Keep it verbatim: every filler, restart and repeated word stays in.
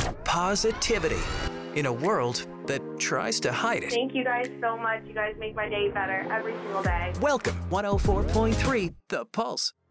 positivity in a world that tries to hide it. Thank you guys so much. You guys make my day better every single day. Welcome, one oh four point three The Pulse.